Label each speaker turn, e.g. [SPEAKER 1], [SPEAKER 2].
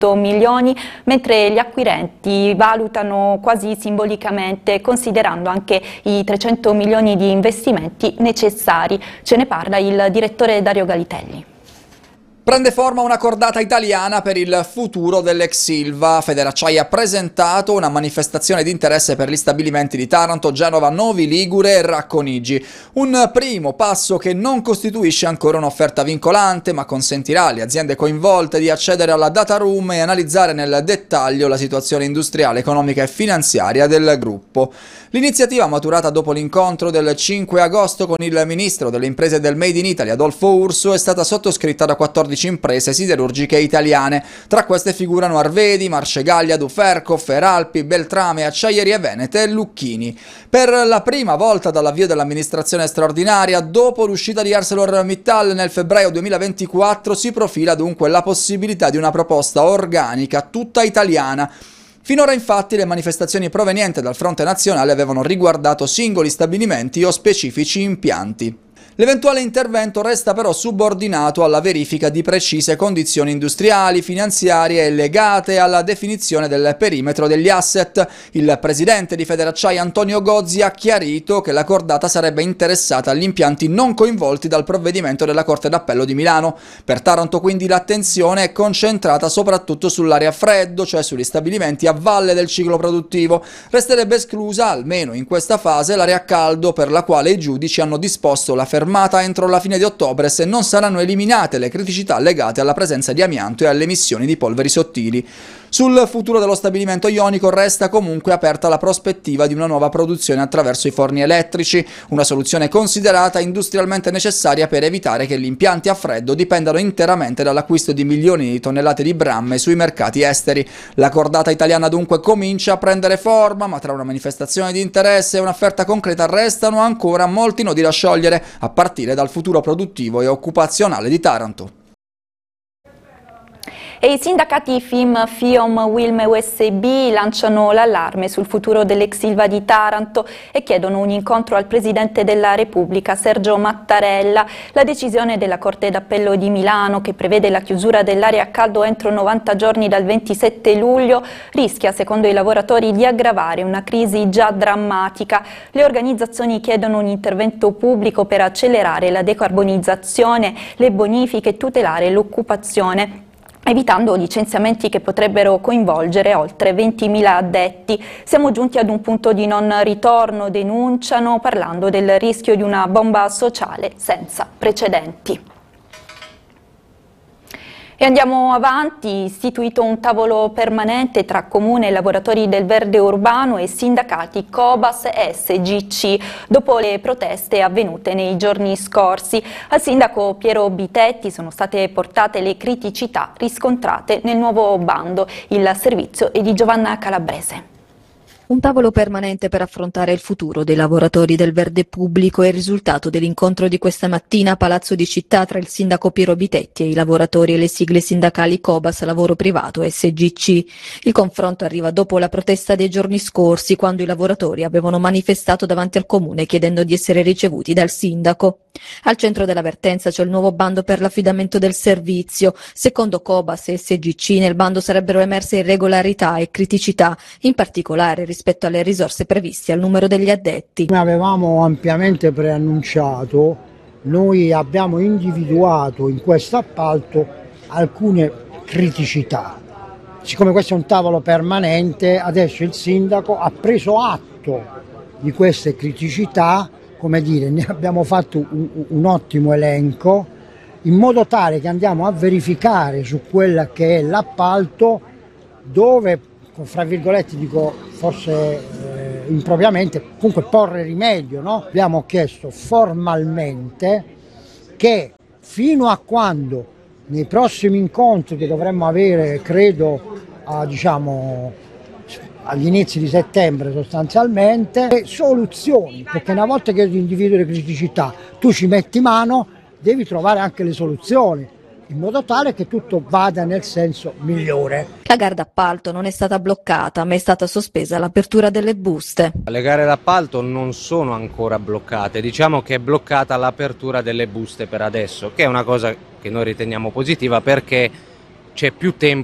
[SPEAKER 1] milioni, mentre gli acquirenti valutano quasi simbolicamente, considerando anche i 300 milioni di investimenti necessari. Ce ne parla il direttore Dario Galitelli.
[SPEAKER 2] Prende forma una cordata italiana per il futuro dell'ex Ilva. Federacciaia ha presentato una manifestazione di interesse per gli stabilimenti di Taranto, Genova, Novi Ligure e Racconigi. Un primo passo che non costituisce ancora un'offerta vincolante, ma consentirà alle aziende coinvolte di accedere alla data room e analizzare nel dettaglio la situazione industriale, economica e finanziaria del gruppo. L'iniziativa, maturata dopo l'incontro del 5 agosto con il ministro delle imprese del Made in Italy Adolfo Urso, è stata sottoscritta da 14 imprese siderurgiche italiane. Tra queste figurano Arvedi, Marcegaglia, Duferco, Feralpi, Beltrame, Acciaierie Venete e Lucchini. Per la prima volta dall'avvio dell'amministrazione straordinaria, dopo l'uscita di ArcelorMittal nel febbraio 2024, si profila dunque la possibilità di una proposta organica tutta italiana. Finora infatti le manifestazioni provenienti dal fronte nazionale avevano riguardato singoli stabilimenti o specifici impianti. L'eventuale intervento resta però subordinato alla verifica di precise condizioni industriali, finanziarie e legate alla definizione del perimetro degli asset. Il presidente di Federacciaia Antonio Gozzi ha chiarito che la cordata sarebbe interessata agli impianti non coinvolti dal provvedimento della Corte d'Appello di Milano. Per Taranto quindi l'attenzione è concentrata soprattutto sull'area a freddo, cioè sugli stabilimenti a valle del ciclo produttivo. Resterebbe esclusa, almeno in questa fase, l'area a caldo, per la quale i giudici hanno disposto la fermata entro la fine di ottobre se non saranno eliminate le criticità legate alla presenza di amianto e alle emissioni di polveri sottili. Sul futuro dello stabilimento ionico resta comunque aperta la prospettiva di una nuova produzione attraverso i forni elettrici, una soluzione considerata industrialmente necessaria per evitare che gli impianti a freddo dipendano interamente dall'acquisto di milioni di tonnellate di bramme sui mercati esteri. La cordata italiana dunque comincia a prendere forma, ma tra una manifestazione di interesse e un'offerta concreta restano ancora molti nodi da sciogliere, a partire dal futuro produttivo e occupazionale di Taranto.
[SPEAKER 1] E i sindacati FIM, FIOM, UILM e USB lanciano l'allarme sul futuro dell'ex Ilva di Taranto e chiedono un incontro al Presidente della Repubblica, Sergio Mattarella. La decisione della Corte d'Appello di Milano, che prevede la chiusura dell'area a caldo entro 90 giorni dal 27 luglio, rischia, secondo i lavoratori, di aggravare una crisi già drammatica. Le organizzazioni chiedono un intervento pubblico per accelerare la decarbonizzazione, le bonifiche e tutelare l'occupazione, evitando licenziamenti che potrebbero coinvolgere oltre 20.000 addetti. Siamo giunti ad un punto di non ritorno, denunciano, parlando del rischio di una bomba sociale senza precedenti. E andiamo avanti, istituito un tavolo permanente tra Comune e lavoratori del verde urbano e sindacati Cobas e SGC, dopo le proteste avvenute nei giorni scorsi. Al sindaco Piero Bitetti sono state portate le criticità riscontrate nel nuovo bando. Il servizio è di Giovanna Calabrese.
[SPEAKER 3] Un tavolo permanente per affrontare il futuro dei lavoratori del verde pubblico è il risultato dell'incontro di questa mattina a Palazzo di Città tra il sindaco Piero Bitetti e i lavoratori e le sigle sindacali Cobas, Lavoro Privato e SGC. Il confronto arriva dopo la protesta dei giorni scorsi, quando i lavoratori avevano manifestato davanti al comune chiedendo di essere ricevuti dal sindaco. Al centro della vertenza c'è il nuovo bando per l'affidamento del servizio. Secondo Cobas e SGC nel bando sarebbero emerse irregolarità e criticità, in particolare rispetto alle risorse previste al numero degli addetti.
[SPEAKER 4] Come avevamo ampiamente preannunciato, noi abbiamo individuato in questo appalto alcune criticità. Siccome questo è un tavolo permanente, adesso il sindaco ha preso atto di queste criticità, come dire, ne abbiamo fatto un ottimo elenco, in modo tale che andiamo a verificare su quella che è l'appalto dove, fra virgolette dico forse impropriamente, comunque porre rimedio, no? Abbiamo chiesto formalmente che fino a quando nei prossimi incontri che dovremmo avere, credo, agli inizi di settembre sostanzialmente, soluzioni, perché una volta che individui le criticità tu ci metti mano, devi trovare anche le soluzioni, in modo tale che tutto vada nel senso migliore.
[SPEAKER 3] La gara d'appalto non è stata bloccata, ma è stata sospesa l'apertura delle buste.
[SPEAKER 5] Le gare d'appalto non sono ancora bloccate, diciamo che è bloccata l'apertura delle buste per adesso, che è una cosa che noi riteniamo positiva perché c'è più tempo